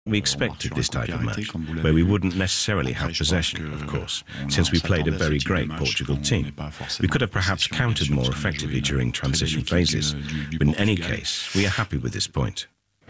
We expected this type of match, where we wouldn't necessarily have possession, of course, since we played a very great Portugal team. We could have perhaps countered more effectively during transition phases, but in any case, we are happy with this point.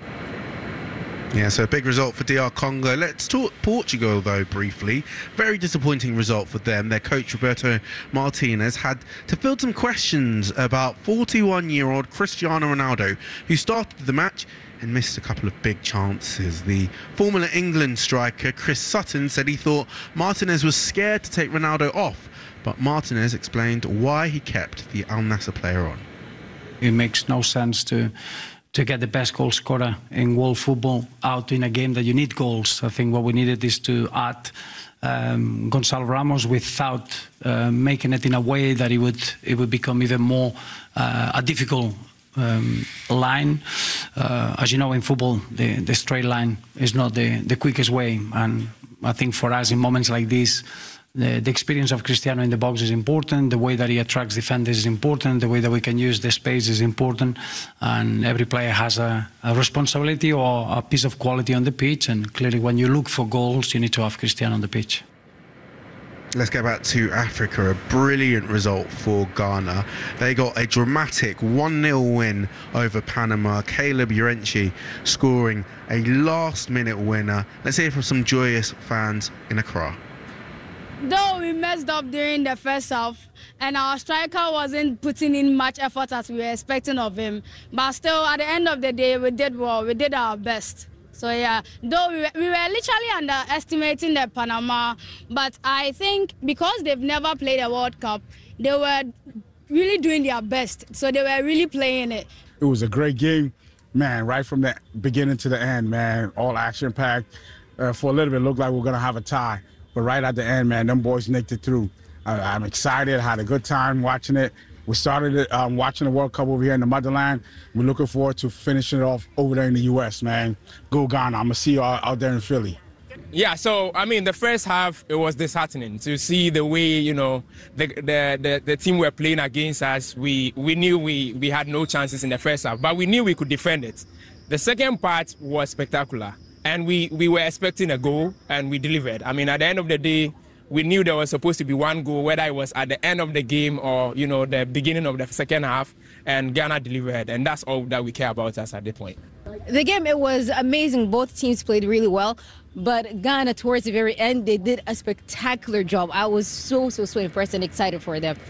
Yeah, so a big result for DR Congo. Let's talk Portugal, though, briefly. Very disappointing result for them. Their coach, Roberto Martinez, had to field some questions about 41-year-old Cristiano Ronaldo, who started the match and missed a couple of big chances. The Formula England striker, Chris Sutton, said he thought Martinez was scared to take Ronaldo off, but Martinez explained why he kept the Al Nassr player on. It makes no sense to get the best goal scorer in world football out in a game that you need goals. I think what we needed is to add Gonzalo Ramos without making it in a way that it would become even more a difficult line. As you know, in football, the straight line is not the quickest way, and I think for us in moments like this, the experience of Cristiano in the box is important, the way that he attracts defenders is important, the way that we can use the space is important, and every player has a responsibility or a piece of quality on the pitch, and clearly when you look for goals, you need to have Cristiano on the pitch. Let's go back to Africa. A brilliant result for Ghana. They got a dramatic 1-0 win over Panama. Caleb Urenchi scoring a last-minute winner. Let's hear from some joyous fans in Accra. Though we messed up during the first half and our striker wasn't putting in much effort as we were expecting of him, but still at the end of the day we did well, we did our best. So yeah, though we were literally underestimating the Panama, but I think because they've never played a World Cup, they were really doing their best. So they were really playing it. It was a great game, man, right from the beginning to the end, man, all action-packed. For a little bit, it looked like we were going to have a tie. But right at the end, man, them boys nicked it through. I'm excited, had a good time watching it. We started watching the World Cup over here in the motherland. We're looking forward to finishing it off over there in the U.S., man. Go Ghana. I'm going to see you out there in Philly. Yeah, so, I mean, the first half, it was disheartening to see the way, you know, the team were playing against us. We knew we had no chances in the first half, but we knew we could defend it. The second part was spectacular. And we were expecting a goal, and we delivered. I mean, at the end of the day, we knew there was supposed to be one goal, whether it was at the end of the game or, you know, the beginning of the second half, and Ghana delivered, and that's all that we care about us at this point. The game, it was amazing. Both teams played really well, but Ghana, towards the very end, they did a spectacular job. I was so impressed and excited for them.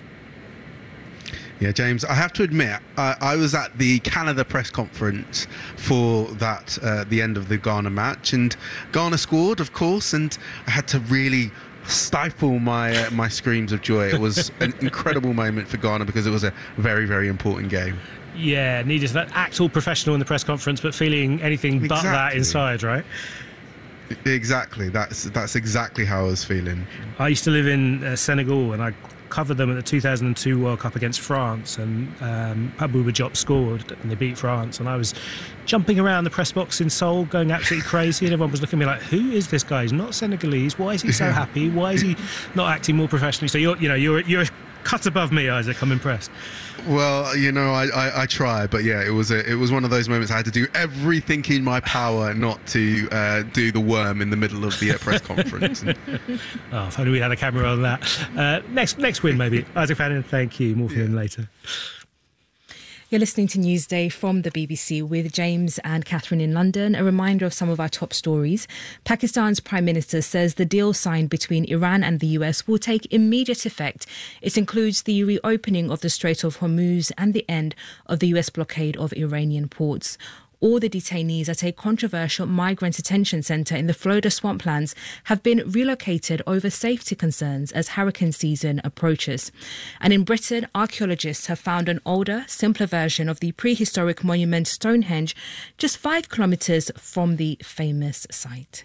Yeah, James, I have to admit, I was at the Canada press conference for that, the end of the Ghana match, and Ghana scored, of course, and I had to really stifle my screams of joy. It was an incredible moment for Ghana because it was a very, very important game. Yeah, needed that act all professional in the press conference, but feeling anything but that inside, right? Exactly. That's exactly how I was feeling. I used to live in Senegal, and I covered them at the 2002 World Cup against France, and Pabouba Diop scored and they beat France, and I was jumping around the press box in Seoul going absolutely crazy, and everyone was looking at me like, who is this guy? He's not Senegalese. Why is he so happy? Why is he not acting more professionally? So you're a cut above me, Isaac. I'm impressed. Well, you know, I try, but yeah, it was one of those moments I had to do everything in my power not to do the worm in the middle of the press conference. Oh, if only we had a camera on that. Next win, maybe. Isaac Fannin, thank you. More from him later. You're listening to Newsday from the BBC with James and Catherine in London. A reminder of some of our top stories. Pakistan's Prime Minister says the deal signed between Iran and the US will take immediate effect. It includes the reopening of the Strait of Hormuz and the end of the US blockade of Iranian ports. All the detainees at a controversial migrant detention centre in the Florida swamplands have been relocated over safety concerns as hurricane season approaches. And in Britain, archaeologists have found an older, simpler version of the prehistoric monument Stonehenge just 5 kilometres from the famous site.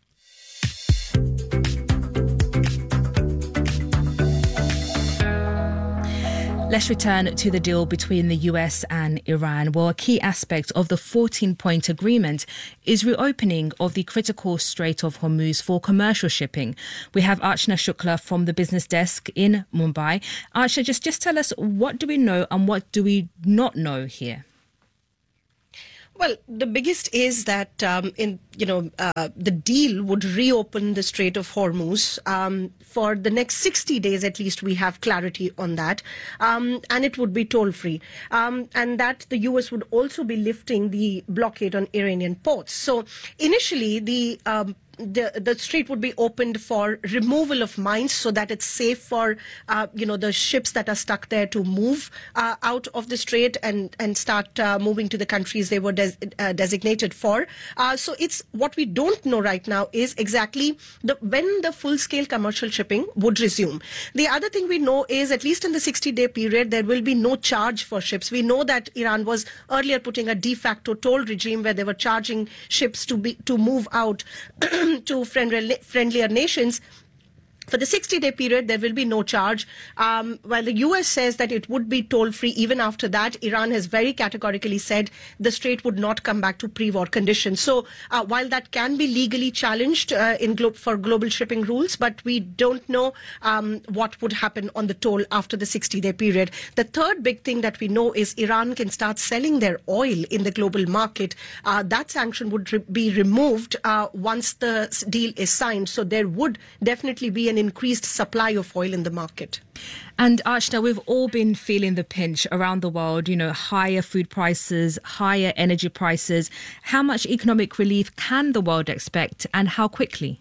Let's return to the deal between the US and Iran. Well, a key aspect of the 14-point agreement is reopening of the critical Strait of Hormuz for commercial shipping. We have Archana Shukla from the business desk in Mumbai. Archana, just tell us, what do we know and what do we not know here? Well, the biggest is that the deal would reopen the Strait of Hormuz for the next 60 days. At least we have clarity on that, and it would be toll-free, and that the US would also be lifting the blockade on Iranian ports. So initially, the strait would be opened for removal of mines so that it's safe for the ships that are stuck there to move out of the strait and start moving to the countries they were designated for. So it's what we don't know right now is exactly when the full-scale commercial shipping would resume. The other thing we know is, at least in the 60-day period, there will be no charge for ships. We know that Iran was earlier putting a de facto toll regime where they were charging ships to move out to friendlier nations. For the 60-day period, there will be no charge. While the US says that it would be toll-free even after that, Iran has very categorically said the strait would not come back to pre-war conditions. So while that can be legally challenged for global shipping rules, but we don't know what would happen on the toll after the 60-day period. The third big thing that we know is Iran can start selling their oil in the global market. That sanction would be removed once the deal is signed. So there would definitely be an increased supply of oil in the market. And Archana, we've all been feeling the pinch around the world, higher food prices, higher energy prices. How much economic relief can the world expect, and how quickly?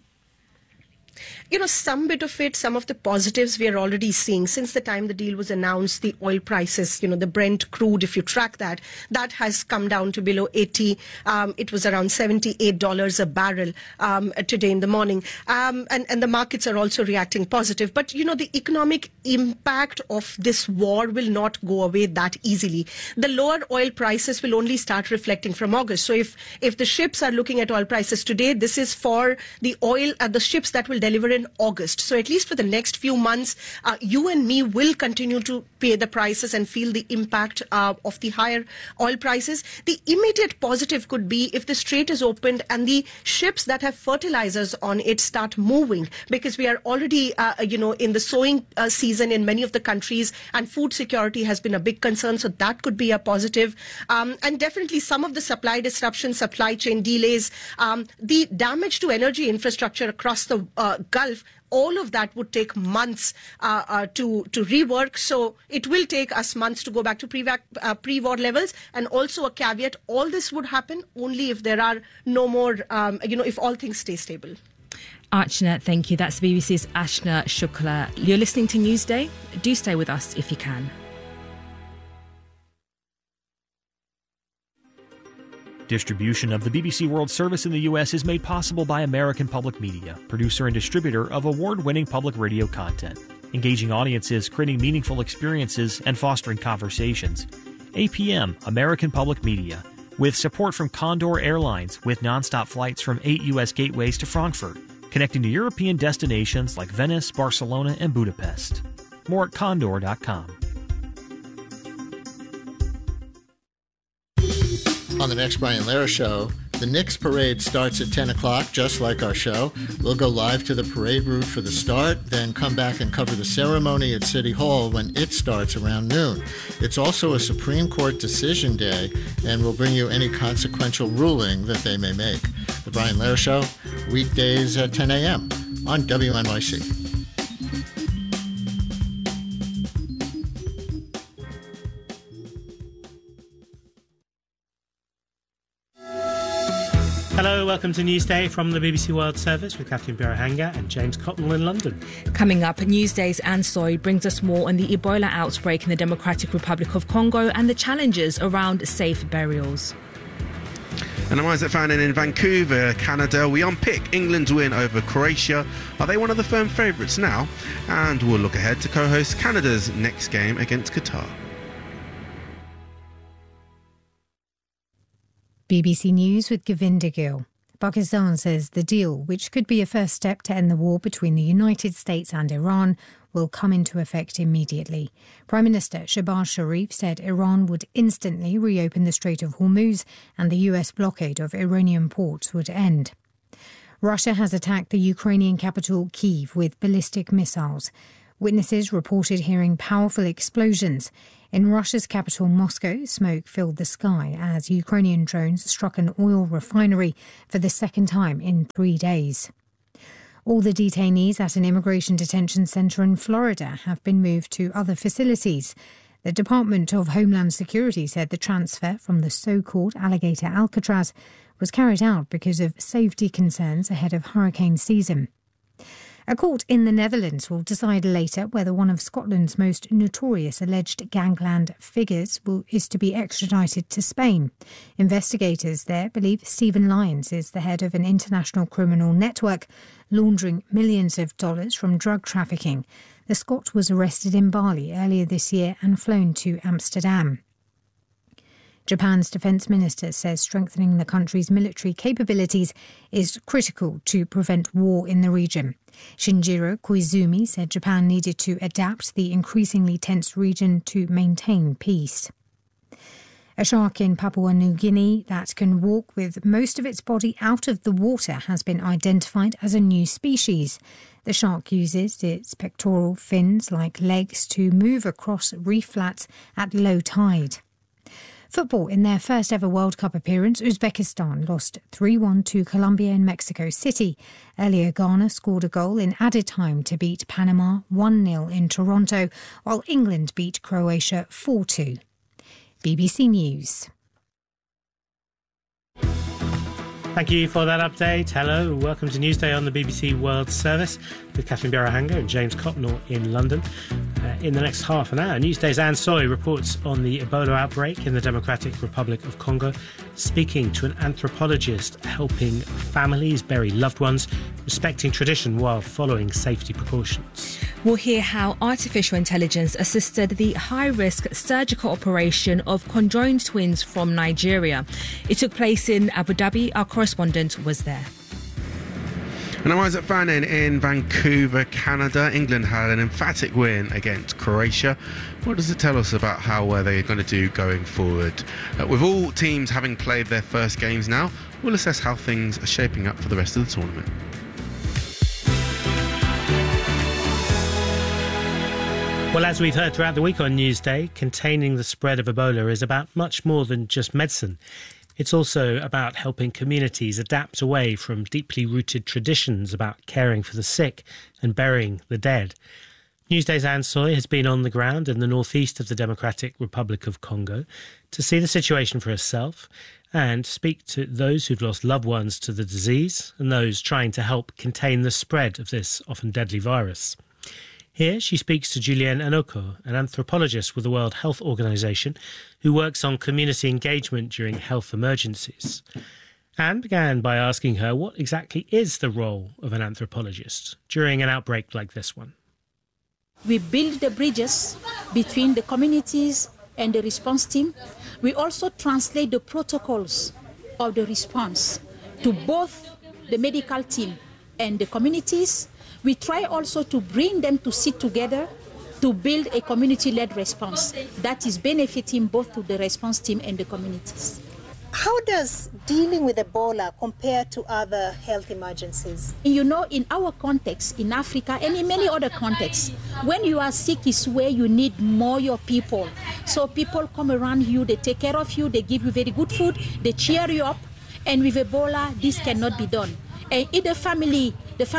Some bit of it, some of the positives we are already seeing. Since the time the deal was announced, the oil prices, the Brent crude, if you track that has come down to below 80. It was around $78 a barrel today in the morning. And the markets are also reacting positive. But, the economic impact of this war will not go away that easily. The lower oil prices will only start reflecting from August. So if the ships are looking at oil prices today, this is for the the ships that will deliver in August. So at least for the next few months, you and me will continue to pay the prices and feel the impact of the higher oil prices. The immediate positive could be if the strait is opened and the ships that have fertilizers on it start moving, because we are already, in the sowing season in many of the countries, and food security has been a big concern. So that could be a positive. And definitely some of the supply disruptions, supply chain delays, the damage to energy infrastructure across the Gulf, all of that would take months to rework. So it will take us months to go back to pre-war levels. And also a caveat, all this would happen only if there are no more, if all things stay stable. Archana, thank you. That's the BBC's Ashna Shukla. You're listening to Newsday. Do stay with us if you can. Distribution of the BBC World Service in the U.S. is made possible by American Public Media, producer and distributor of award-winning public radio content, engaging audiences, creating meaningful experiences, and fostering conversations. APM, American Public Media, with support from Condor Airlines, with nonstop flights from 8 U.S. gateways to Frankfurt, connecting to European destinations like Venice, Barcelona, and Budapest. More at condor.com. On the next Brian Lara Show, the Knicks parade starts at 10 o'clock, just like our show. We'll go live to the parade route for the start, then come back and cover the ceremony at City Hall when it starts around noon. It's also a Supreme Court decision day, and we'll bring you any consequential ruling that they may make. The Brian Lara Show, weekdays at 10 a.m. on WNYC. Hello, welcome to Newsday from the BBC World Service with Catherine Birahanga and James Cotnell in London. Coming up, Newsday's Anne Soy brings us more on the Ebola outbreak in the Democratic Republic of Congo and the challenges around safe burials. And I'm Isaac Fannin in Vancouver, Canada. We unpick England's win over Croatia. Are they one of the firm favourites now? And we'll look ahead to co-host Canada's next game against Qatar. BBC News with Govinda Gill. Pakistan says the deal, which could be a first step to end the war between the United States and Iran, will come into effect immediately. Prime Minister Shehbaz Sharif said Iran would instantly reopen the Strait of Hormuz and the US blockade of Iranian ports would end. Russia has attacked the Ukrainian capital Kyiv with ballistic missiles. Witnesses reported hearing powerful explosions. In Russia's capital, Moscow, smoke filled the sky as Ukrainian drones struck an oil refinery for the second time in 3 days. All the detainees at an immigration detention centre in Florida have been moved to other facilities. The Department of Homeland Security said the transfer from the so-called Alligator Alcatraz was carried out because of safety concerns ahead of hurricane season. A court in the Netherlands will decide later whether one of Scotland's most notorious alleged gangland figures is to be extradited to Spain. Investigators there believe Stephen Lyons is the head of an international criminal network laundering millions of dollars from drug trafficking. The Scot was arrested in Bali earlier this year and flown to Amsterdam. Japan's defence minister says strengthening the country's military capabilities is critical to prevent war in the region. Shinjiro Koizumi said Japan needed to adapt the increasingly tense region to maintain peace. A shark in Papua New Guinea that can walk with most of its body out of the water has been identified as a new species. The shark uses its pectoral fins like legs to move across reef flats at low tide. Football. In their first ever World Cup appearance, Uzbekistan lost 3-1 to Colombia in Mexico City. Earlier, Ghana scored a goal in added time to beat Panama 1-0 in Toronto, while England beat Croatia 4-2. BBC News. Thank you for that update. Hello, welcome to Newsday on the BBC World Service with Catherine Birahanga and James Cotnell in London. In the next half an hour, Newsday's Anne Soy reports on the Ebola outbreak in the Democratic Republic of Congo, speaking to an anthropologist helping families bury loved ones, respecting tradition while following safety precautions. We'll hear how artificial intelligence assisted the high-risk surgical operation of conjoined twins from Nigeria. It took place in Abu Dhabi. Our correspondent was there. And I'm Isaac Fannin in Vancouver, Canada. England had an emphatic win against Croatia. What does it tell us about how they're going to do going forward? With all teams having played their first games now, we'll assess how things are shaping up for the rest of the tournament. Well, as we've heard throughout the week on Newsday, containing the spread of Ebola is about much more than just medicine. It's also about helping communities adapt away from deeply rooted traditions about caring for the sick and burying the dead. Newsday's Anne Soy has been on the ground in the northeast of the Democratic Republic of Congo to see the situation for herself and speak to those who've lost loved ones to the disease and those trying to help contain the spread of this often deadly virus. Here she speaks to Julienne Anoko, an anthropologist with the World Health Organization who works on community engagement during health emergencies. Anne began by asking her what exactly is the role of an anthropologist during an outbreak like this one. We build the bridges between the communities and the response team. We also translate the protocols of the response to both the medical team and the communities. We try also to bring them to sit together to build a community-led response that is benefiting both to the response team and the communities. How does dealing with Ebola compare to other health emergencies? You know, in our context, in Africa and in many other contexts, when you are sick is where you need more your people. So people come around you, they take care of you, they give you very good food, they cheer you up. And with Ebola, this cannot be done. And if the families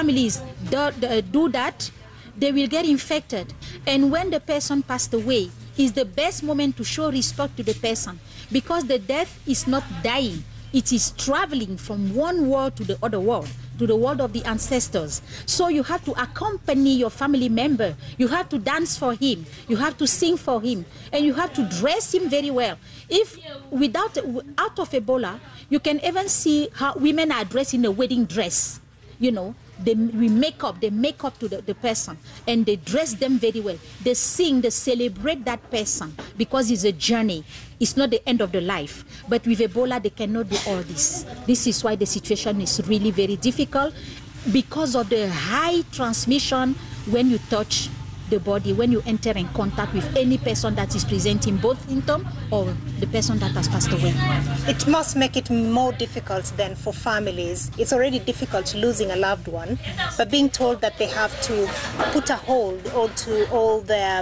do that, they will get infected. And when the person passed away, is the best moment to show respect to the person, because the death is not dying. It is traveling from one world to the other world, to the world of the ancestors. So you have to accompany your family member. You have to dance for him. You have to sing for him. And you have to dress him very well. If out of Ebola, you can even see how women are dressed in a wedding dress. You know, they make up to the person, and they dress them very well. They sing, they celebrate that person, because it's a journey. It's not the end of the life. But with Ebola, they cannot do all this. This is why the situation is really very difficult, because of the high transmission when you touch the body, when you enter in contact with any person that is presenting both symptoms or the person that has passed away. It must make it more difficult then for families. It's already difficult losing a loved one, but being told that they have to put a hold onto all their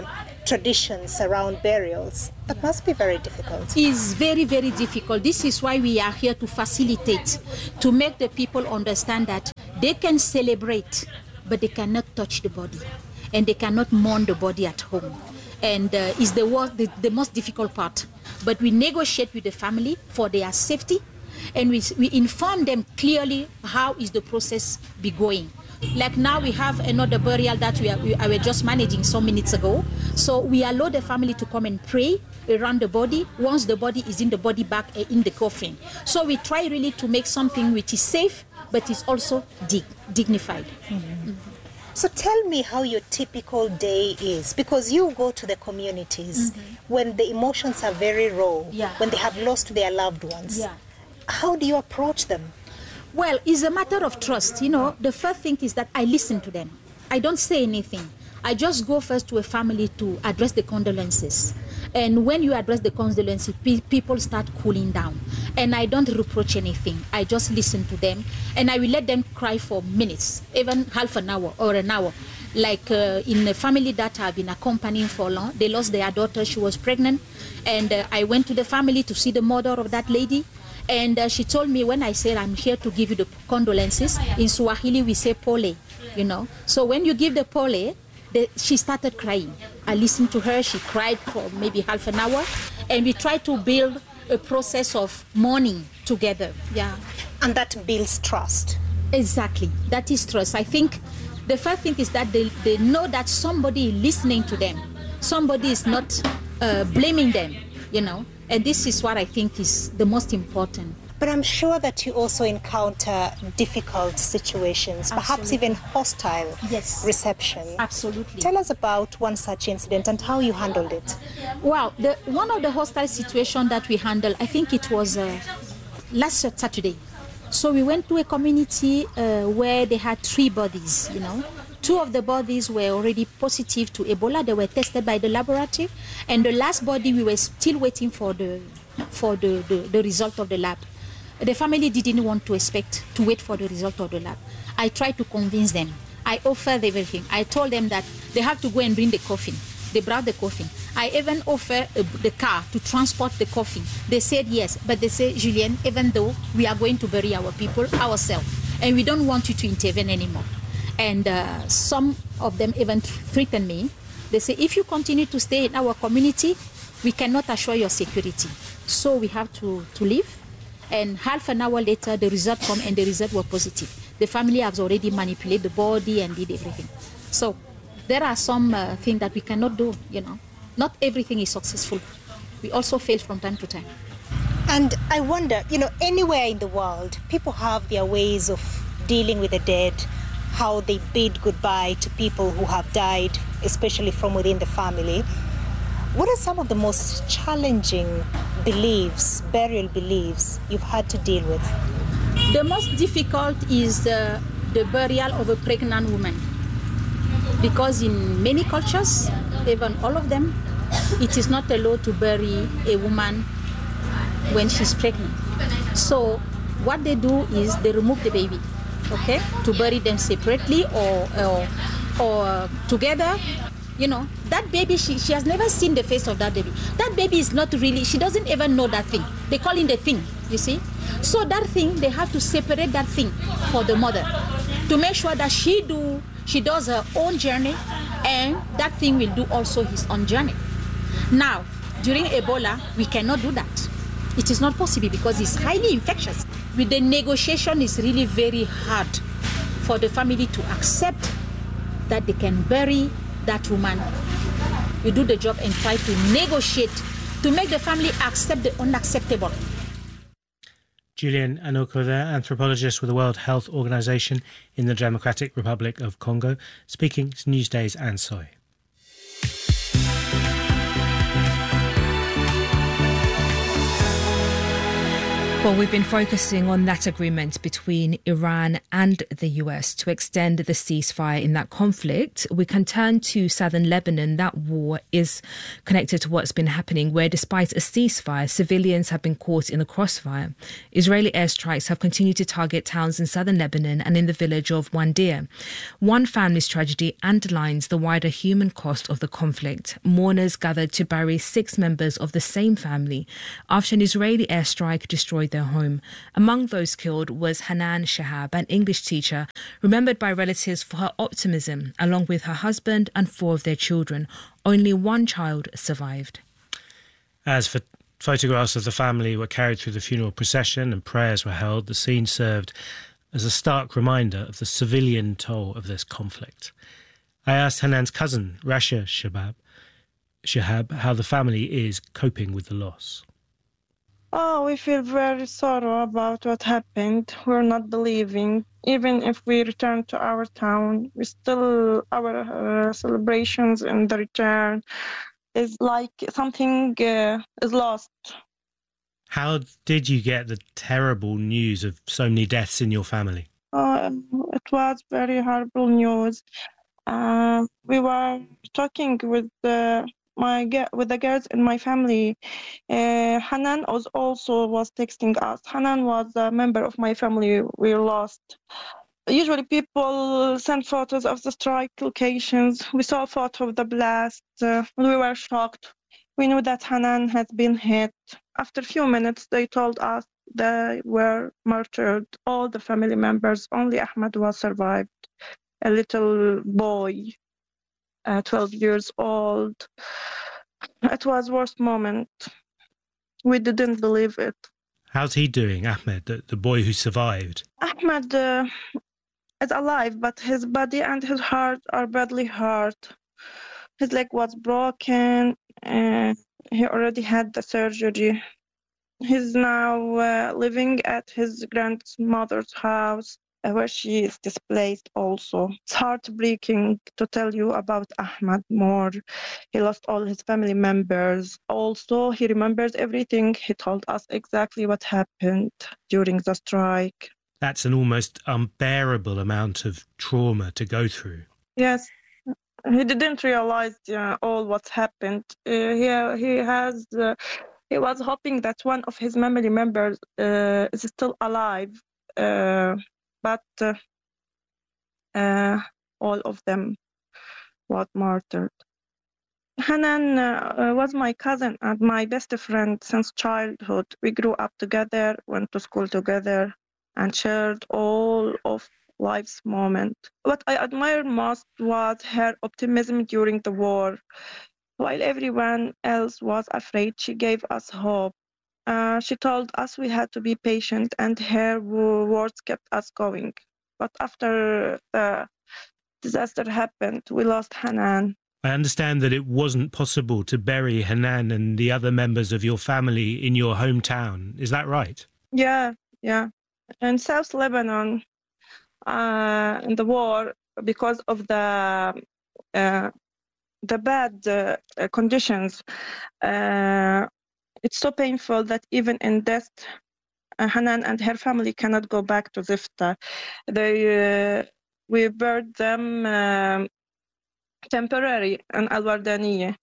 traditions around burials. That must be very difficult. It's very, very difficult. This is why we are here to facilitate, to make the people understand that they can celebrate, but they cannot touch the body, and they cannot mourn the body at home. And it's the most difficult part. But we negotiate with the family for their safety, and we inform them clearly how is the process be going. Like now we have another burial that I were just managing some minutes ago. So we allow the family to come and pray around the body once the body is in the body bag in the coffin. So we try really to make something which is safe, but is also dignified. Mm-hmm. So tell me how your typical day is, because you go to the communities when the emotions are very raw, when they have lost their loved ones. Yeah. How do you approach them? Well, it's a matter of trust. You know, the first thing is that I listen to them. I don't say anything. I just go first to a family to address the condolences. And when you address the condolences, people start cooling down. And I don't reproach anything. I just listen to them. And I will let them cry for minutes, even half an hour or an hour. Like in a family that I've been accompanying for long, they lost their daughter. She was pregnant. And I went to the family to see the mother of that lady. And she told me, when I said, I'm here to give you the condolences, in Swahili we say pole, you know. So when you give the pole, she started crying. I listened to her. She cried for maybe half an hour. And we tried to build a process of mourning together. Yeah. And that builds trust. Exactly. That is trust. I think the first thing is that they know that somebody is listening to them. Somebody is not blaming them, you know. And this is what I think is the most important. But I'm sure that you also encounter difficult situations, perhaps even hostile reception. Absolutely. Tell us about one such incident and how you handled it. Well, one of the hostile situations that we handled, I think it was last Saturday. So we went to a community where they had 3 bodies, you know. 2 of the bodies were already positive to Ebola. They were tested by the laboratory. And the last body, we were still waiting for the result of the lab. The family didn't want to wait for the result of the lab. I tried to convince them. I offered everything. I told them that they have to go and bring the coffin. They brought the coffin. I even offered the car to transport the coffin. They said yes, but they said, Julien, even though we are going to bury our people ourselves, and we don't want you to intervene anymore. And some of them even threatened me. They say, if you continue to stay in our community, we cannot assure your security. So we have to leave. And half an hour later, the result came, and the result was positive. The family has already manipulated the body and did everything. So there are some things that we cannot do, you know. Not everything is successful. We also fail from time to time. And I wonder, you know, anywhere in the world, people have their ways of dealing with the dead, how they bid goodbye to people who have died, especially from within the family. What are some of the most challenging burial beliefs you've had to deal with? The most difficult is the burial of a pregnant woman. Because in many cultures, even all of them, it is not allowed to bury a woman when she's pregnant. So what they do is they remove the baby, okay, to bury them separately or together. You know, that baby, she has never seen the face of that baby. That baby is not really, she doesn't even know that thing. They call it the thing, you see. So that thing, they have to separate that thing for the mother to make sure that she does her own journey, and that thing will do also his own journey. Now, during Ebola, we cannot do that. It is not possible because it's highly infectious. With the negotiation, it's really very hard for the family to accept that they can bury that woman. We do the job and try to negotiate to make the family accept the unacceptable. Julien Anoka there, anthropologist with the World Health Organization in the Democratic Republic of Congo, speaking to Newsday's Anne Soy. Well, we've been focusing on that agreement between Iran and the US to extend the ceasefire in that conflict. We can turn to southern Lebanon. That war is connected to what's been happening, where despite a ceasefire, civilians have been caught in the crossfire. Israeli airstrikes have continued to target towns in southern Lebanon and in the village of Wandir. One family's tragedy underlines the wider human cost of the conflict. Mourners gathered to bury 6 members of the same family after an Israeli airstrike destroyed their home. Among those killed was Hanan Shahab, an English teacher, remembered by relatives for her optimism, along with her husband and 4 of their children. Only one child survived. As for photographs of the family were carried through the funeral procession and prayers were held, the scene served as a stark reminder of the civilian toll of this conflict. I asked Hanan's cousin, Rasha Shahab, how the family is coping with the loss. Oh, we feel very sorrow about what happened. We're not believing. Even if we return to our town, our celebrations and the return is like something is lost. How did you get the terrible news of so many deaths in your family? It was very horrible news. We were talking with the girls in my family. Hanan was texting us. Hanan was a member of my family we lost. Usually people send photos of the strike locations. We saw a photo of the blast. We were shocked. We knew that Hanan had been hit. After a few minutes, they told us they were murdered. All the family members, only Ahmed was survived. A little boy, 12 years old. It was the worst moment. We didn't believe it. How's he doing, Ahmed, the boy who survived? Ahmed is alive, but his body and his heart are badly hurt. His leg was broken. He already had the surgery. He's now living at his grandmother's house, where she is displaced also. It's heartbreaking to tell you about Ahmed more. He lost all his family members. Also, he remembers everything. He told us exactly what happened during the strike. That's an almost unbearable amount of trauma to go through. Yes. He didn't realize all what's happened. He was hoping that one of his family members is still alive. But all of them were murdered. Hanan was my cousin and my best friend since childhood. We grew up together, went to school together, and shared all of life's moments. What I admired most was her optimism during the war. While everyone else was afraid, she gave us hope. She told us we had to be patient, and her words kept us going. But after the disaster happened, we lost Hanan. I understand that it wasn't possible to bury Hanan and the other members of your family in your hometown. Is that right? Yeah. In South Lebanon, in the war, because of the bad conditions, it's so painful that even in death, Hanan and her family cannot go back to Zifta. We buried them temporarily in Al-Wardaniya.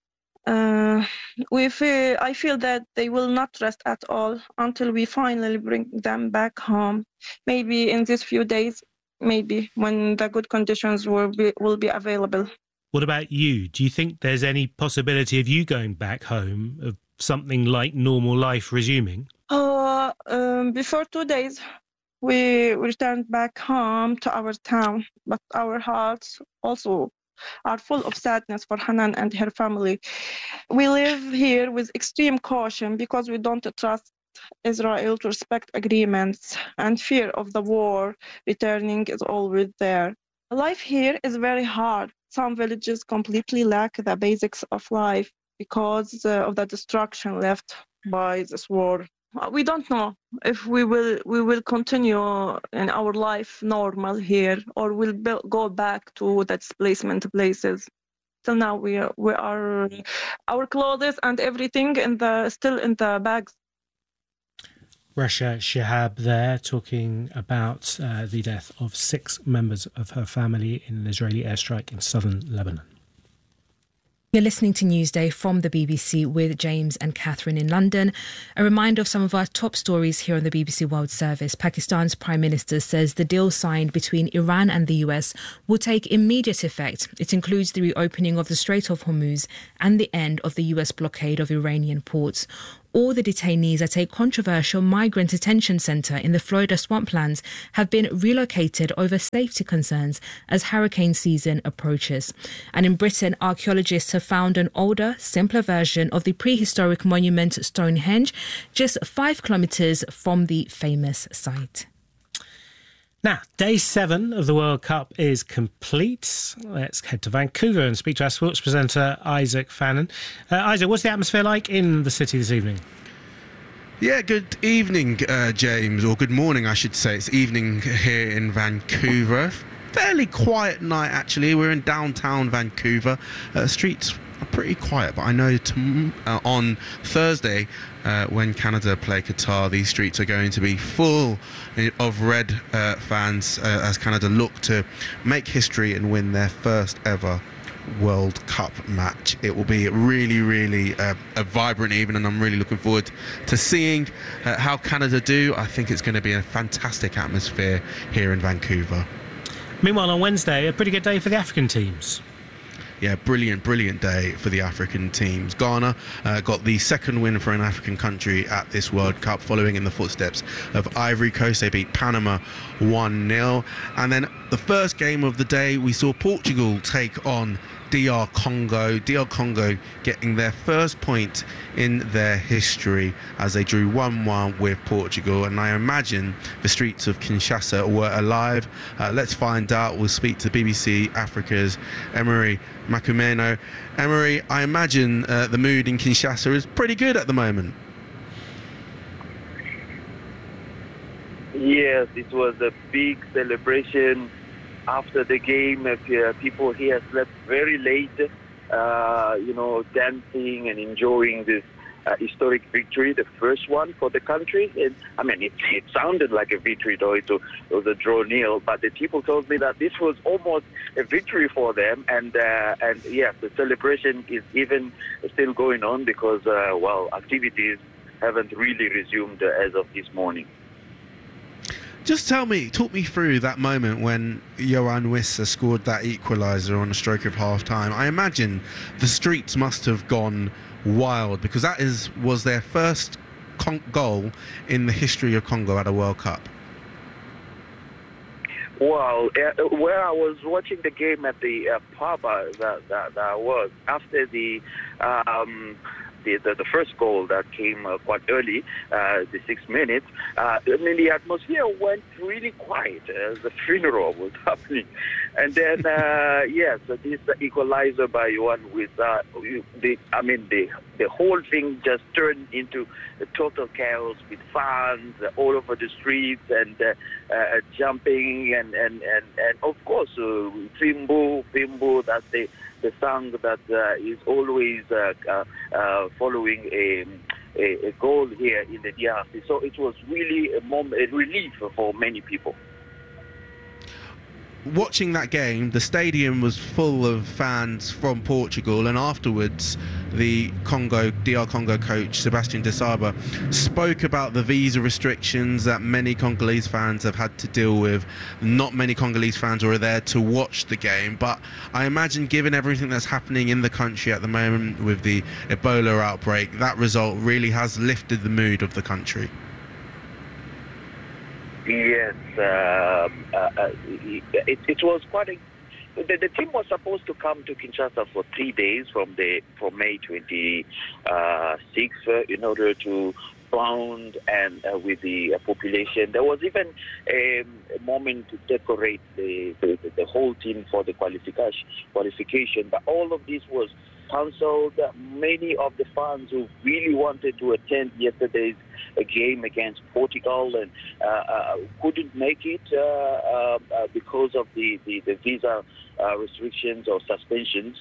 I feel that they will not rest at all until we finally bring them back home. Maybe in these few days, maybe when the good conditions will be available. What about you? Do you think there's any possibility of you going back home, of something like normal life resuming? Before 2 days, we returned back home to our town, but our hearts also are full of sadness for Hanan and her family. We live here with extreme caution because we don't trust Israel to respect agreements, and fear of the war returning is always there. Life here is very hard. Some villages completely lack the basics of life because of the destruction left by this war. We don't know if we will continue in our life normal here, or we'll go back to the displacement places. Till now, we are our clothes and everything still in the bags. Rasha Shihab there talking about the death of 6 members of her family in an Israeli airstrike in southern Lebanon. You're listening to Newsday from the BBC with James and Catherine in London. A reminder of some of our top stories here on the BBC World Service. Pakistan's Prime Minister says the deal signed between Iran and the US will take immediate effect. It includes the reopening of the Strait of Hormuz and the end of the US blockade of Iranian ports. All the detainees at a controversial migrant detention centre in the Florida swamplands have been relocated over safety concerns as hurricane season approaches. And in Britain, archaeologists have found an older, simpler version of the prehistoric monument Stonehenge, just 5 kilometres from the famous site. Now, day 7 of the World Cup is complete. Let's head to Vancouver and speak to our sports presenter, Isaac Fannin. Isaac, what's the atmosphere like in the city this evening? Yeah, good evening, James, or good morning, I should say. It's evening here in Vancouver. Fairly quiet night, actually. We're in downtown Vancouver. Streets are pretty quiet, but I know on Thursday, when Canada play Qatar, these streets are going to be full of red fans as Canada look to make history and win their first ever World Cup match. It will be really, really a vibrant evening, and I'm really looking forward to seeing how Canada do. I think it's going to be a fantastic atmosphere here in Vancouver. Meanwhile, on Wednesday, a pretty good day for the African teams. Yeah, brilliant day for the African teams. Ghana got the second win for an African country at this World Cup, following in the footsteps of Ivory Coast. They beat Panama 1-0. And then the first game of the day, we saw Portugal take on DR Congo. DR Congo getting their first point in their history as they drew 1-1 with Portugal. And I imagine the streets of Kinshasa were alive. Let's find out. We'll speak to BBC Africa's Emery Makumeno. Emery, I imagine the mood in Kinshasa is pretty good at the moment. Yes, it was a big celebration. After the game, people here slept very late, dancing and enjoying this historic victory, the first one for the country. And I mean, it sounded like a victory, though it was a draw nil. But the people told me that this was almost a victory for them. And yes, the celebration is even still going on because, activities haven't really resumed as of this morning. Just talk me through that moment when Yoane Wissa scored that equaliser on a stroke of half-time. I imagine the streets must have gone wild because that was their first goal in the history of Congo at a World Cup. Well, where I was watching the game at the pub that I was, after the first goal that came quite early, the 6 minutes, the atmosphere went really quiet as the funeral was happening. And then, this equalizer by Yoane Wissa, the whole thing just turned into a total chaos with fans all over the streets and jumping and of course, Fimbo, that's the song that is always following a goal here in the DRC. So it was really a relief for many people. Watching that game, the stadium was full of fans from Portugal, and afterwards the DR Congo coach Sebastian Desabre spoke about the visa restrictions that many Congolese fans have had to deal with. Not many Congolese fans were there to watch the game, but I imagine given everything that's happening in the country at the moment with the Ebola outbreak, that result really has lifted the mood of the country. Yes, it was quite a... The team was supposed to come to Kinshasa for 3 days from May 26th in order to bond and with the population. There was even a moment to decorate the whole team for the qualification, but all of this was cancelled. Many of the fans who really wanted to attend yesterday's game against Portugal and couldn't make it because of the visa restrictions or suspensions.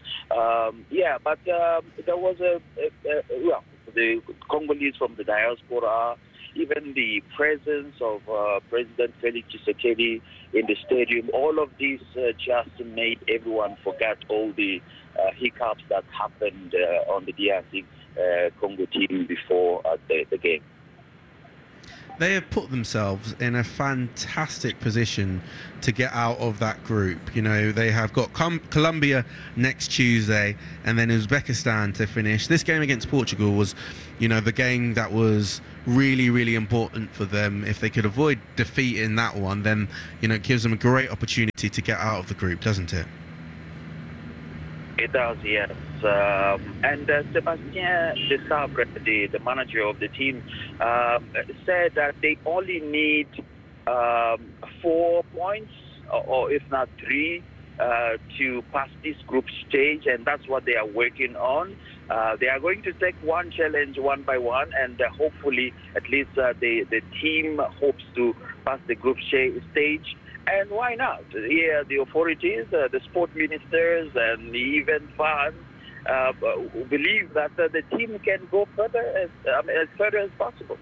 But there was the Congolese from the diaspora even the presence of President Felix Tshisekedi in the stadium, all of this just made everyone forget all the hiccups that happened on the DRC Congo team before the game. They have put themselves in a fantastic position to get out of that group. You know, they have got Colombia next Tuesday and then Uzbekistan to finish. This game against Portugal was, you know, the game that was really, really important for them. If they could avoid defeat in that one, then, you know, it gives them a great opportunity to get out of the group, doesn't it? It does, yes. And Sébastien Desabre, the manager of the team, said that they only need 4 points, or if not 3, to pass this group stage, and that's what they are working on. They are going to take one challenge one by one, and hopefully, at least the team hopes to pass the group stage. And why not? Here, the authorities, the sport ministers, and even fans believe that the team can go further as further as possible.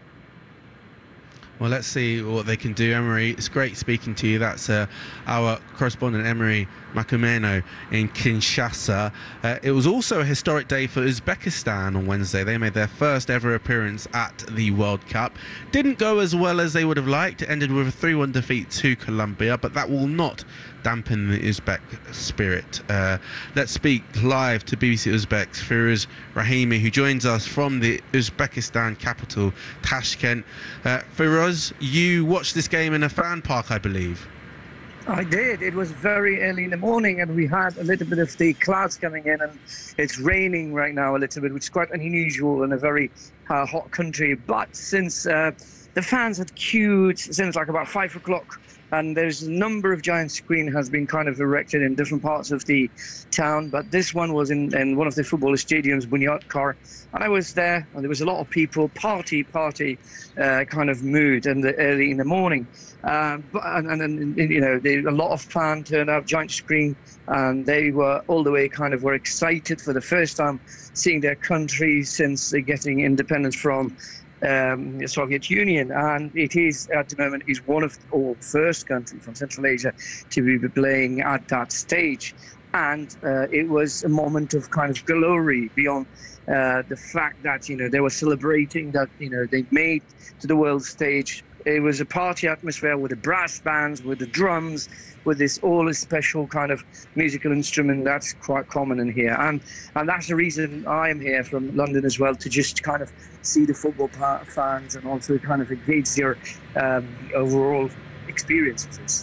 Well, let's see what they can do, Emery. It's great speaking to you. That's our correspondent, Emery Makumeno, in Kinshasa. It was also a historic day for Uzbekistan on Wednesday. They made their first ever appearance at the World Cup. Didn't go as well as they would have liked. It ended with a 3-1 defeat to Colombia, but that will not dampen the Uzbek spirit. Let's speak live to BBC Uzbek's Firouz Rahimi, who joins us from the Uzbekistan capital, Tashkent. Firouz, you watched this game in a fan park, I believe. I did. It was very early in the morning, and we had a little bit of the clouds coming in, and it's raining right now a little bit, which is quite unusual in a very hot country. But since the fans had queued since like about 5 o'clock, and there's a number of giant screen has been kind of erected in different parts of the town, but this one was in one of the football stadiums, Bunyodkar, and I was there, and there was a lot of people, party kind of mood, and early in the morning. But you know, a lot of fans turned up, giant screen, and they were all the way were excited for the first time seeing their country since getting independence from the Soviet Union, and it is at the moment is one of the first country from Central Asia to be playing at that stage, and it was a moment of glory beyond the fact that they were celebrating that they made to the world stage. It was a party atmosphere with the brass bands, with the drums, with this all special kind of musical instrument that's quite common in here. And that's the reason I am here from London as well, to just see the football fans and also engage their overall experiences.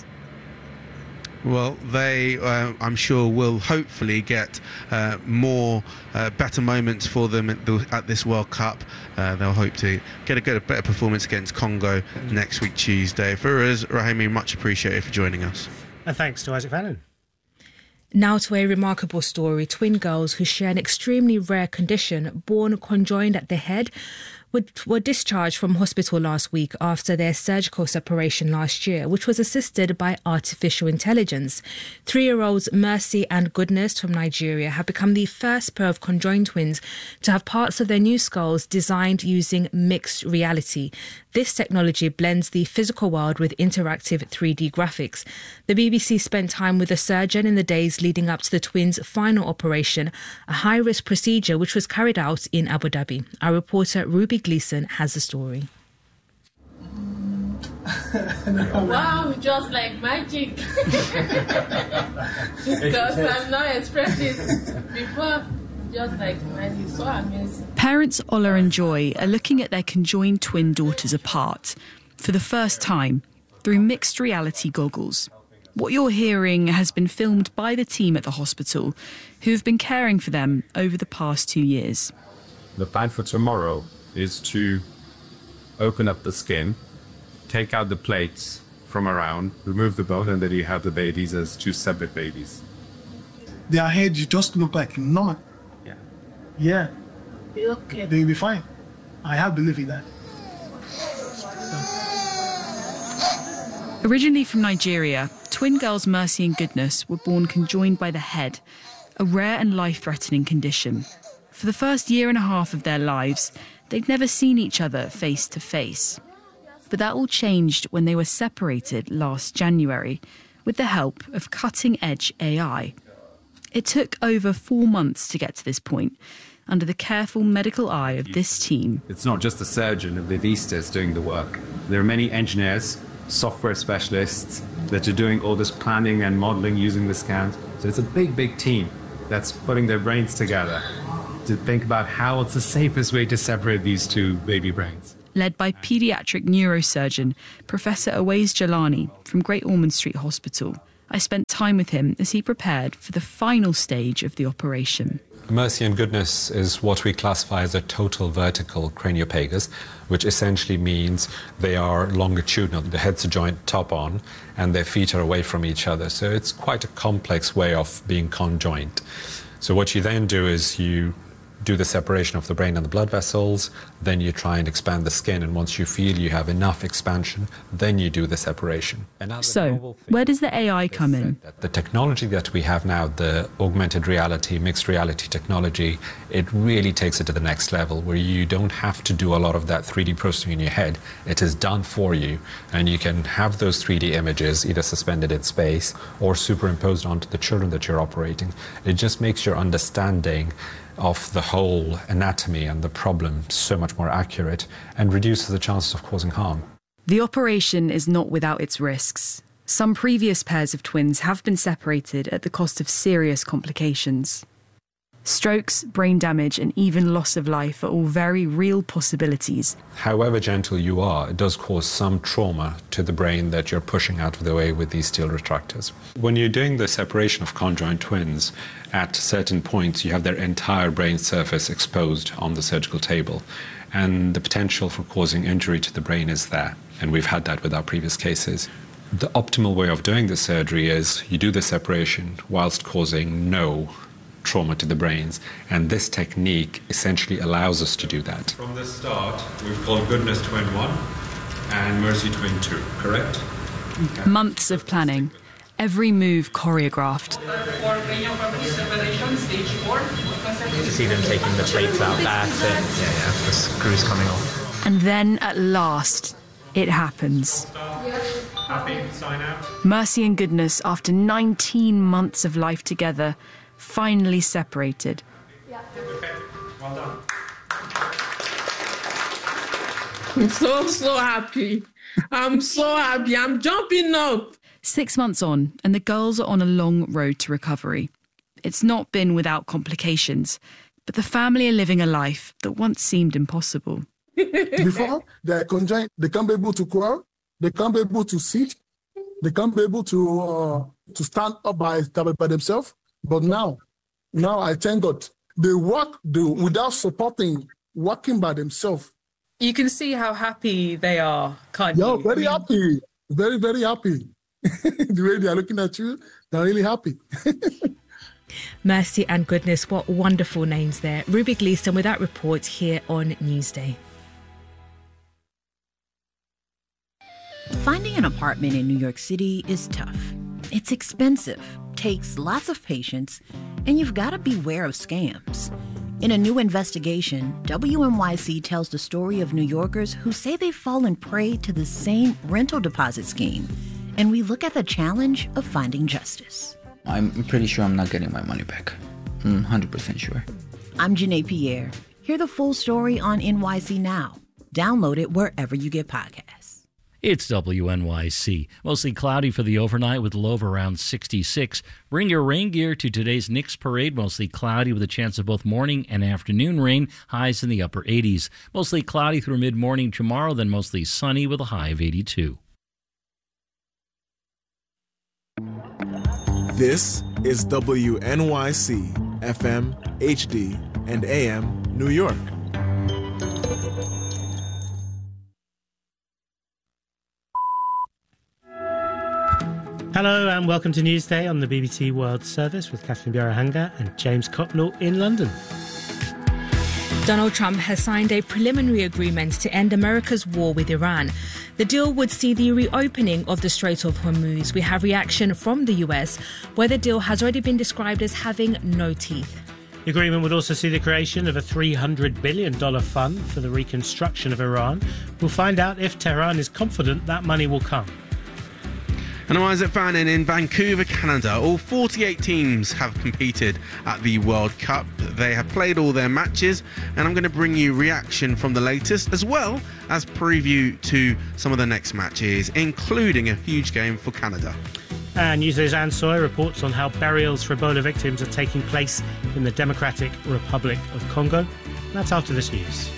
Well, they, I'm sure, will hopefully get more better moments for them at this World Cup. They'll hope to get a better performance against Congo next week, Tuesday. Firouz Rahimi, much appreciated for joining us. And thanks to Isaac Fallon. Now to a remarkable story. Twin girls who share an extremely rare condition, born conjoined at the head, were discharged from hospital last week after their surgical separation last year, which was assisted by artificial intelligence. 3-year-olds Mercy and Goodness from Nigeria have become the first pair of conjoined twins to have parts of their new skulls designed using mixed reality. This technology blends the physical world with interactive 3D graphics. The BBC spent time with a surgeon in the days leading up to the twins' final operation, a high-risk procedure which was carried out in Abu Dhabi. Our reporter Ruby Gleason has the story. Wow, just like magic. Because I'm not expressing before. Just like magic, so amazing. Parents Ola and Joy are looking at their conjoined twin daughters apart for the first time through mixed reality goggles. What you're hearing has been filmed by the team at the hospital who have been caring for them over the past 2 years. The plan for tomorrow is to open up the skin, take out the plates from around, remove the bone, and then you have the babies as 2 separate babies. Their heads just look like normal. Yeah. Okay. They'll be fine. I have belief in that. Originally from Nigeria, twin girls Mercy and Goodness were born conjoined by the head, a rare and life-threatening condition. For the first 1.5 years of their lives, they'd never seen each other face to face. But that all changed when they were separated last January with the help of cutting-edge AI. It took over 4 months to get to this point, under the careful medical eye of this team. It's not just the surgeon of Vivistas doing the work. There are many engineers, software specialists that are doing all this planning and modeling using the scans. So it's a big, big team that's putting their brains together to think about what's the safest way to separate these two baby brains. Led by paediatric neurosurgeon Professor Awais Jalani from Great Ormond Street Hospital. I spent time with him as he prepared for the final stage of the operation. Mercy and Goodness is what we classify as a total vertical craniopagus, which essentially means they are longitudinal. The head's a joint top on and their feet are away from each other. So it's quite a complex way of being conjoint. So what you then do is you do the separation of the brain and the blood vessels, then you try and expand the skin, and once you feel you have enough expansion, then you do the separation. So, where does the AI come in? The technology that we have now, the augmented reality, mixed reality technology, it really takes it to the next level where you don't have to do a lot of that 3D processing in your head. It is done for you, and you can have those 3D images either suspended in space or superimposed onto the children that you're operating. It just makes your understanding of the whole anatomy and the problem so much more accurate and reduces the chances of causing harm. The operation is not without its risks. Some previous pairs of twins have been separated at the cost of serious complications. Strokes, brain damage, and even loss of life are all very real possibilities. However gentle you are, it does cause some trauma to the brain that you're pushing out of the way with these steel retractors. When you're doing the separation of conjoined twins, at certain points you have their entire brain surface exposed on the surgical table, and the potential for causing injury to the brain is there, and we've had that with our previous cases. The optimal way of doing the surgery is you do the separation whilst causing no trauma to the brains, and this technique essentially allows us to do that. From the start, we've called Goodness Twin 1 and Mercy Twin 2, correct? Okay. Months of planning, every move choreographed. You see them taking the plates out, that's it. The screws coming off. And then at last, it happens. Happy? Sign out. Mercy and Goodness, after 19 months of life together, finally separated. Okay, well done. I'm so happy. I'm so happy. I'm jumping up. 6 months on, and the girls are on a long road to recovery. It's not been without complications, but the family are living a life that once seemed impossible. Before, they're conjoined, they can't be able to crawl, they can't be able to sit, they can't be able to stand up by themselves. But now I thank God, they walk without supporting, walking by themselves. You can see how happy they are, can't you? Yeah, very happy. Very, very happy. The way they are looking at you, they're really happy. Mercy and Goodness, what wonderful names there. Ruby Gleason with that report here on Newsday. Finding an apartment in New York City is tough. It's expensive, takes lots of patience, and you've got to beware of scams. In a new investigation, WNYC tells the story of New Yorkers who say they've fallen prey to the same rental deposit scheme. And we look at the challenge of finding justice. I'm pretty sure I'm not getting my money back. I'm 100% sure. I'm Janae Pierre. Hear the full story on NYC Now. Download it wherever you get podcasts. It's WNYC. Mostly cloudy for the overnight with a low of around 66. Bring your rain gear to today's Knicks parade. Mostly cloudy with a chance of both morning and afternoon rain. Highs in the upper 80s. Mostly cloudy through mid-morning tomorrow, then mostly sunny with a high of 82. This is WNYC, FM, HD, and AM, New York. Hello and welcome to Newsday on the BBC World Service with Catherine Bjarahanga and James Copnall in London. Donald Trump has signed a preliminary agreement to end America's war with Iran. The deal would see the reopening of the Strait of Hormuz. We have reaction from the US, where the deal has already been described as having no teeth. The agreement would also see the creation of a $300 billion fund for the reconstruction of Iran. We'll find out if Tehran is confident that money will come. And I'm Isaac Fannin in Vancouver, Canada. All 48 teams have competed at the World Cup. They have played all their matches, and I'm going to bring you reaction from the latest, as well as preview to some of the next matches, including a huge game for Canada. And Newsday's Anne Sawyer reports on how burials for Ebola victims are taking place in the Democratic Republic of Congo. That's after this news.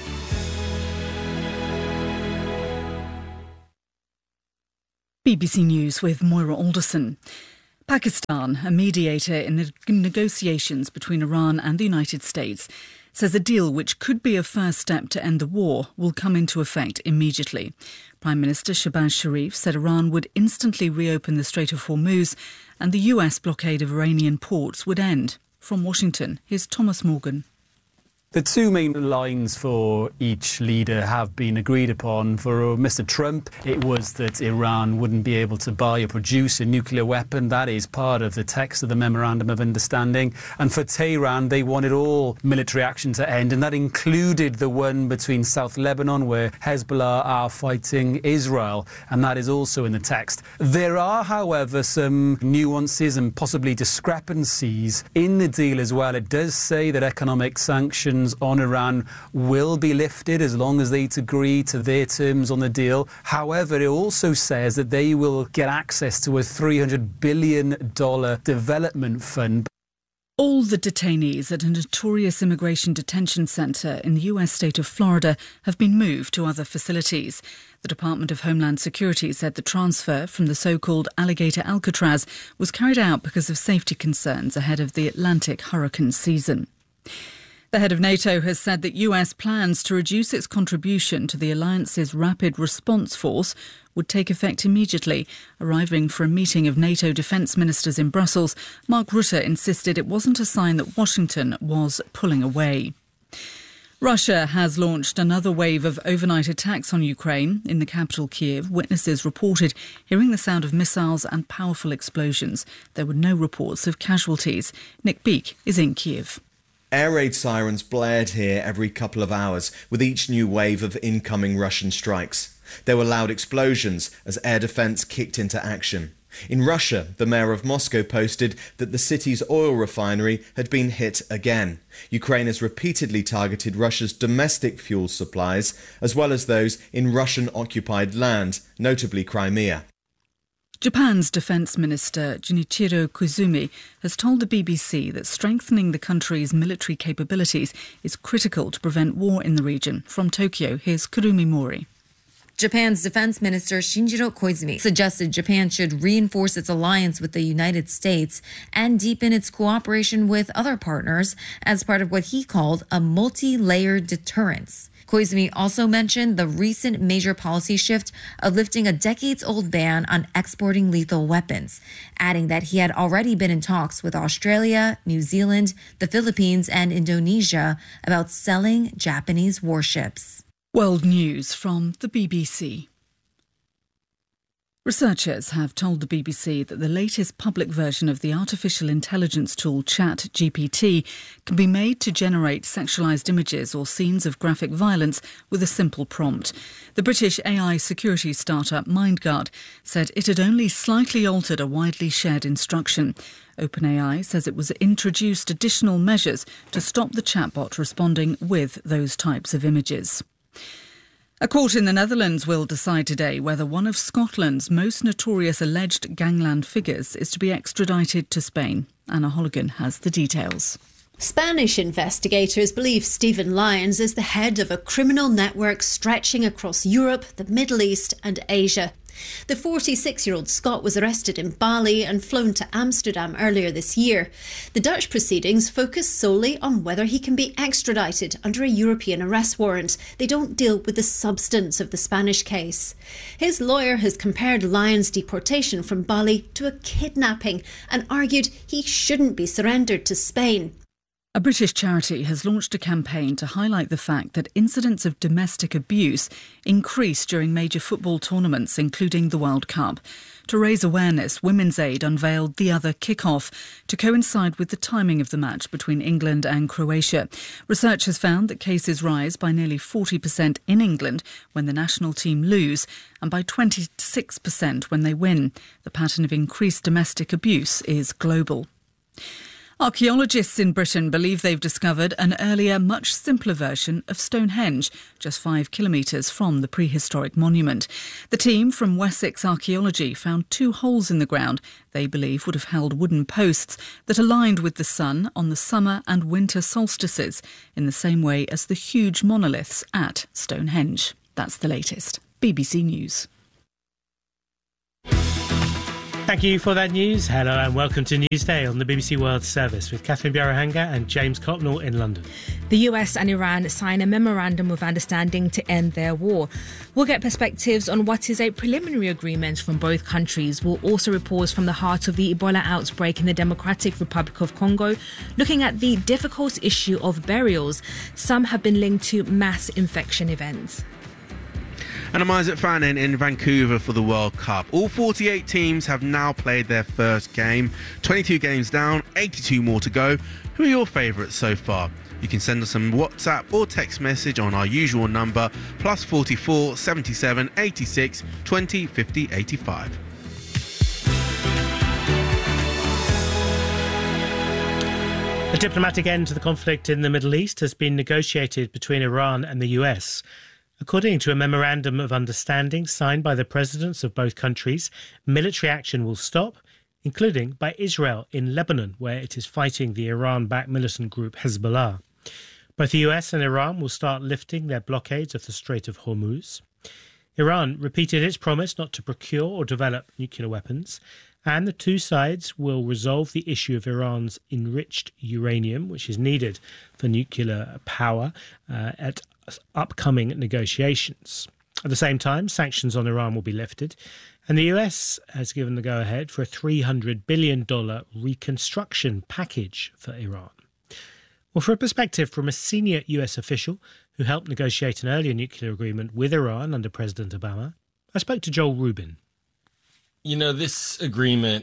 BBC News with Moira Alderson. Pakistan, a mediator in the negotiations between Iran and the United States, says a deal which could be a first step to end the war will come into effect immediately. Prime Minister Shehbaz Sharif said Iran would instantly reopen the Strait of Hormuz and the US blockade of Iranian ports would end. From Washington, here's Thomas Morgan. The two main lines for each leader have been agreed upon. For Mr. Trump, it was that Iran wouldn't be able to buy or produce a nuclear weapon. That is part of the text of the Memorandum of Understanding. And for Tehran, they wanted all military action to end, and that included the one between South Lebanon, where Hezbollah are fighting Israel, and that is also in the text. There are, however, some nuances and possibly discrepancies in the deal as well. It does say that economic sanctions on Iran will be lifted as long as they agree to their terms on the deal. However, it also says that they will get access to a $300 billion development fund. All the detainees at a notorious immigration detention centre in the US state of Florida have been moved to other facilities. The Department of Homeland Security said the transfer from the so-called Alligator Alcatraz was carried out because of safety concerns ahead of the Atlantic hurricane season. The head of NATO has said that US plans to reduce its contribution to the alliance's rapid response force would take effect immediately. Arriving for a meeting of NATO defence ministers in Brussels, Mark Rutte insisted it wasn't a sign that Washington was pulling away. Russia has launched another wave of overnight attacks on Ukraine. In the capital, Kyiv, witnesses reported hearing the sound of missiles and powerful explosions. There were no reports of casualties. Nick Beake is in Kyiv. Air raid sirens blared here every couple of hours with each new wave of incoming Russian strikes. There were loud explosions as air defence kicked into action. In Russia, the mayor of Moscow posted that the city's oil refinery had been hit again. Ukraine has repeatedly targeted Russia's domestic fuel supplies, as well as those in Russian-occupied land, notably Crimea. Japan's Defence Minister Junichiro Koizumi has told the BBC that strengthening the country's military capabilities is critical to prevent war in the region. From Tokyo, here's Kurumi Mori. Japan's Defense Minister Shinjiro Koizumi suggested Japan should reinforce its alliance with the United States and deepen its cooperation with other partners as part of what he called a multi-layered deterrence. Koizumi also mentioned the recent major policy shift of lifting a decades-old ban on exporting lethal weapons, adding that he had already been in talks with Australia, New Zealand, the Philippines, and Indonesia about selling Japanese warships. World News from the BBC. Researchers have told the BBC that the latest public version of the artificial intelligence tool ChatGPT can be made to generate sexualised images or scenes of graphic violence with a simple prompt. The British AI security startup MindGuard said it had only slightly altered a widely shared instruction. OpenAI says it was introduced additional measures to stop the chatbot responding with those types of images. A court in the Netherlands will decide today whether one of Scotland's most notorious alleged gangland figures is to be extradited to Spain. Anna Holligan has the details. Spanish investigators believe Stephen Lyons is the head of a criminal network stretching across Europe, the Middle East and Asia. The 46-year-old Scot was arrested in Bali and flown to Amsterdam earlier this year. The Dutch proceedings focus solely on whether he can be extradited under a European arrest warrant. They don't deal with the substance of the Spanish case. His lawyer has compared Lyons' deportation from Bali to a kidnapping and argued he shouldn't be surrendered to Spain. A British charity has launched a campaign to highlight the fact that incidents of domestic abuse increase during major football tournaments, including the World Cup. To raise awareness, Women's Aid unveiled The Other Kickoff to coincide with the timing of the match between England and Croatia. Research has found that cases rise by nearly 40% in England when the national team lose and by 26% when they win. The pattern of increased domestic abuse is global. Archaeologists in Britain believe they've discovered an earlier, much simpler version of Stonehenge, just 5 kilometres from the prehistoric monument. The team from Wessex Archaeology found 2 holes in the ground they believe would have held wooden posts that aligned with the sun on the summer and winter solstices, in the same way as the huge monoliths at Stonehenge. That's the latest. BBC News. Thank you for that news. Hello and welcome to Newsday on the BBC World Service with Catherine Bjarahanga and James Copnell in London. The US and Iran sign a memorandum of understanding to end their war. We'll get perspectives on what is a preliminary agreement from both countries. We'll also report from the heart of the Ebola outbreak in the Democratic Republic of Congo, looking at the difficult issue of burials. Some have been linked to mass infection events. And I'm Isaac Fannin in Vancouver for the World Cup. All 48 teams have now played their first game. 22 games down, 82 more to go. Who are your favourites so far? You can send us some WhatsApp or text message on our usual number, +44 77 86 20 50 85. A diplomatic end to the conflict in the Middle East has been negotiated between Iran and the US. According to a memorandum of understanding signed by the presidents of both countries, military action will stop, including by Israel in Lebanon, where it is fighting the Iran-backed militant group Hezbollah. Both the US and Iran will start lifting their blockades of the Strait of Hormuz. Iran repeated its promise not to procure or develop nuclear weapons, and the two sides will resolve the issue of Iran's enriched uranium, which is needed for nuclear power, at upcoming negotiations. At the same time, sanctions on Iran will be lifted, and the US has given the go-ahead for a $300 billion reconstruction package for Iran. Well, for a perspective from a senior US official who helped negotiate an earlier nuclear agreement with Iran under President Obama, I spoke to Joel Rubin. You know, this agreement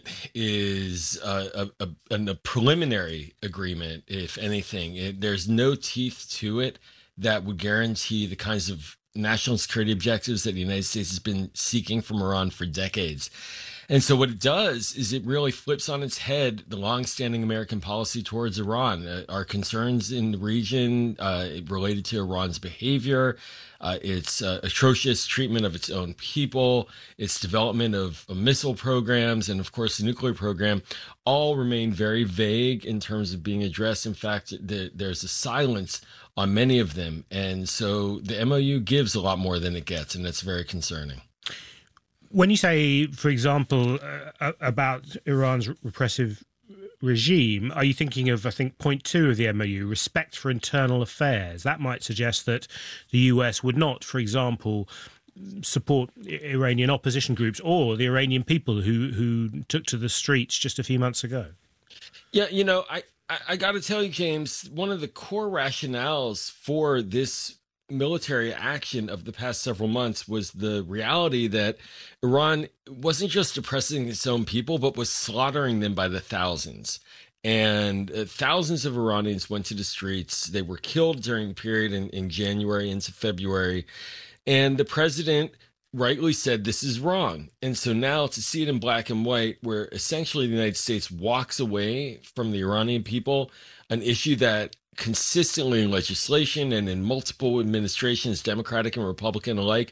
is a preliminary agreement, if anything. There's no teeth to it that would guarantee the kinds of national security objectives that the United States has been seeking from Iran for decades. And so what it does is it really flips on its head the longstanding American policy towards Iran. Our concerns in the region related to Iran's behavior, its atrocious treatment of its own people, its development of missile programs, and of course the nuclear program, all remain very vague in terms of being addressed. In fact, there's a silence on many of them. And so the MOU gives a lot more than it gets, and that's very concerning. When you say, for example, about Iran's repressive regime, are you thinking of, I think, point 2 of the MOU, respect for internal affairs? That might suggest that the US would not, for example, support Iranian opposition groups or the Iranian people who took to the streets just a few months ago. Yeah, you know, I got to tell you, James, one of the core rationales for this military action of the past several months was the reality that Iran wasn't just oppressing its own people, but was slaughtering them by the thousands. And thousands of Iranians went to the streets. They were killed during the period in January into February. And the president rightly said this is wrong. And so now to see it in black and white, where essentially the United States walks away from the Iranian people, an issue that consistently in legislation and in multiple administrations, Democratic and Republican alike,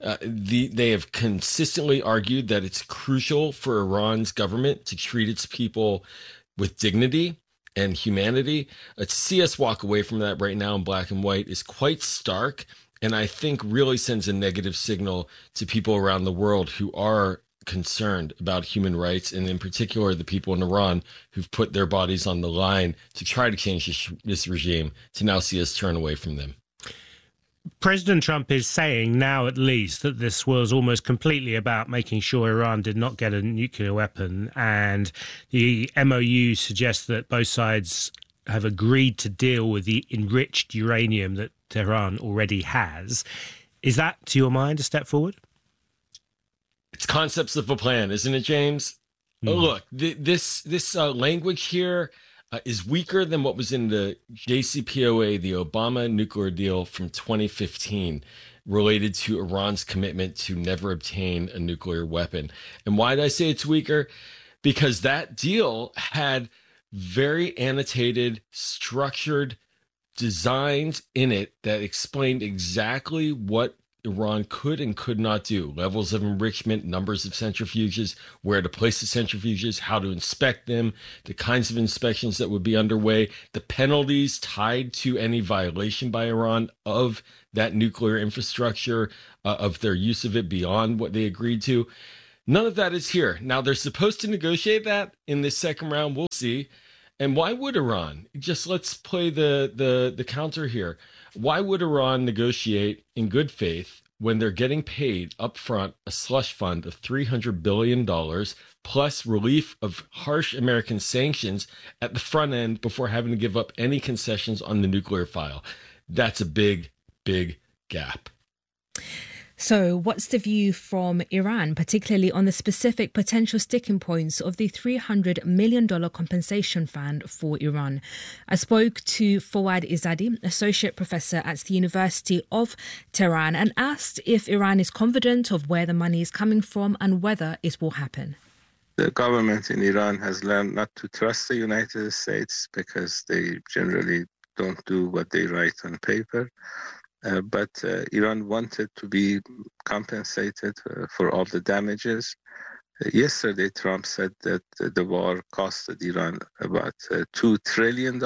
they have consistently argued that it's crucial for Iran's government to treat its people with dignity and humanity. To see us walk away from that right now in black and white is quite stark, and I think really sends a negative signal to people around the world who are concerned about human rights, and in particular the people in Iran who've put their bodies on the line to try to change this regime, to now see us turn away from them. President Trump is saying now at least that this was almost completely about making sure Iran did not get a nuclear weapon, and the MOU suggests that both sides have agreed to deal with the enriched uranium that Tehran already has. Is that, to your mind, a step forward? It's concepts of a plan, isn't it, James? Look, this language here is weaker than what was in the JCPOA, the Obama nuclear deal from 2015, related to Iran's commitment to never obtain a nuclear weapon. And why did I say it's weaker? Because that deal had very annotated, structured designs in it that explained exactly what Iran could and could not do. Levels of enrichment, numbers of centrifuges, where to place the centrifuges, how to inspect them, the kinds of inspections that would be underway, the penalties tied to any violation by Iran of that nuclear infrastructure, of their use of it beyond what they agreed to. None of that is here. Now, they're supposed to negotiate that in this second round. We'll see. And why would Iran? Just let's play the counter here. Why would Iran negotiate in good faith when they're getting paid upfront a slush fund of $300 billion plus relief of harsh American sanctions at the front end before having to give up any concessions on the nuclear file? That's a big, big gap. So what's the view from Iran, particularly on the specific potential sticking points of the $300 million compensation fund for Iran? I spoke to Fawad Izzadi, Associate Professor at the University of Tehran, and asked if Iran is confident of where the money is coming from and whether it will happen. The government in Iran has learned not to trust the United States because they generally don't do what they write on paper. But Iran wanted to be compensated for all the damages. Yesterday, Trump said that the war costed Iran about $2 trillion.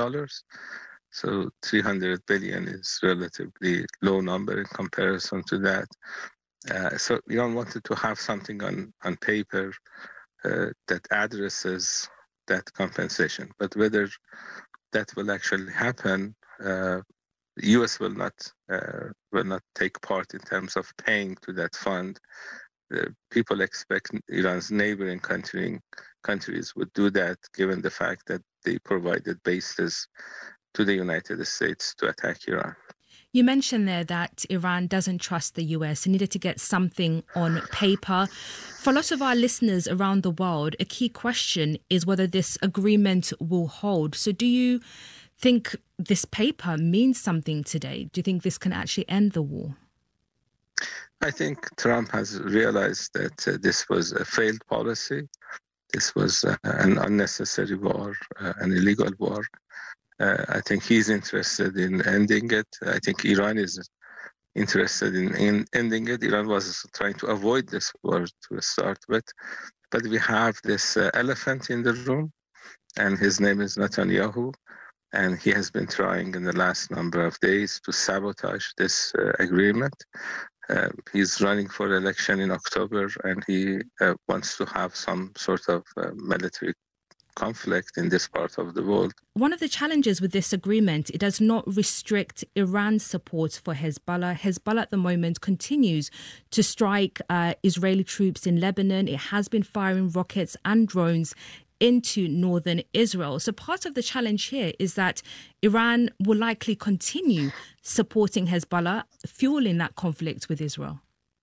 So $300 billion is a relatively low number in comparison to that. So Iran wanted to have something on paper that addresses that compensation. But whether that will actually happen, the U.S. will not take part in terms of paying to that fund. People expect Iran's neighboring countries would do that, given the fact that they provided bases to the United States to attack Iran. You mentioned there that Iran doesn't trust the US and needed to get something on paper. For a lot of our listeners around the world, a key question is whether this agreement will hold. So do you think this paper means something today? Do you think this can actually end the war? I think Trump has realized that this was a failed policy. This was an unnecessary war, an illegal war. I think he's interested in ending it. I think Iran is interested in ending it. Iran was trying to avoid this war to start with. But we have this elephant in the room, and his name is Netanyahu. And he has been trying in the last number of days to sabotage this agreement. He's running for election in October, and he wants to have some sort of military conflict in this part of the world. One of the challenges with this agreement, it does not restrict Iran's support for Hezbollah. Hezbollah at the moment continues to strike Israeli troops in Lebanon. It has been firing rockets and drones into northern Israel. So part of the challenge here is that Iran will likely continue supporting Hezbollah, fueling that conflict with Israel.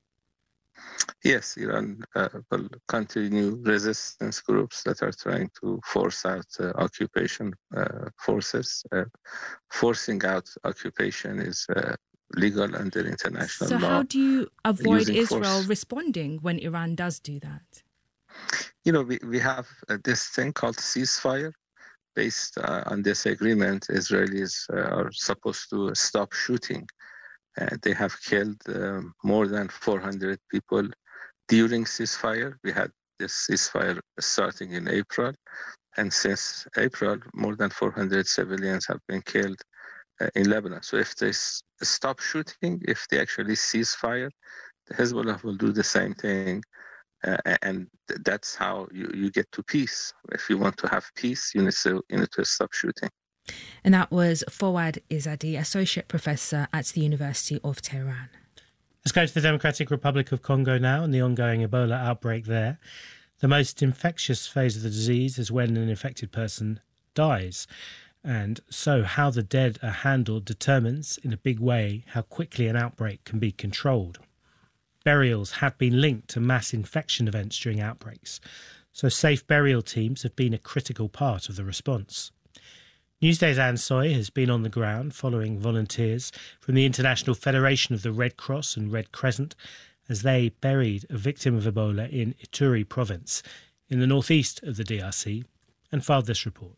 Yes, Iran will continue resistance groups that are trying to force out occupation forces. Forcing out occupation is legal under international law. So how do you avoid Israel responding when Iran does do that? You know, we have this thing called ceasefire. Based on this agreement, Israelis are supposed to stop shooting. They have killed more than 400 people during ceasefire. We had this ceasefire starting in April. And since April, more than 400 civilians have been killed in Lebanon. So if they stop shooting, if they actually cease fire, the Hezbollah will do the same thing. And that's how you get to peace. If you want to have peace, you need to stop shooting. And that was Fawad Izzadi, Associate Professor at the University of Tehran. Let's go to the Democratic Republic of Congo now and the ongoing Ebola outbreak there. The most infectious phase of the disease is when an infected person dies. And so how the dead are handled determines, in a big way, how quickly an outbreak can be controlled. Burials have been linked to mass infection events during outbreaks, so safe burial teams have been a critical part of the response. Newsday's Anne Soy has been on the ground following volunteers from the International Federation of the Red Cross and Red Crescent as they buried a victim of Ebola in Ituri province in the northeast of the DRC, and filed this report.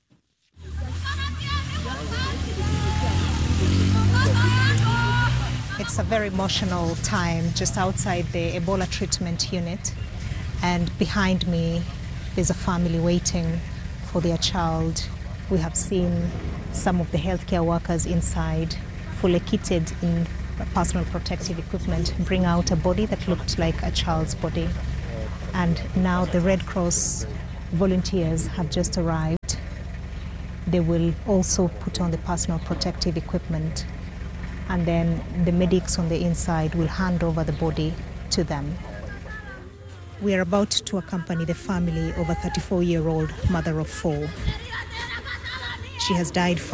It's a very emotional time just outside the Ebola treatment unit, and behind me there's a family waiting for their child. We have seen some of the healthcare workers inside, fully kitted in personal protective equipment, bring out a body that looked like a child's body. And now the Red Cross volunteers have just arrived. They will also put on the personal protective equipment, and then the medics on the inside will hand over the body to them. We are about to accompany the family of a 34-year-old mother of 4. She has died from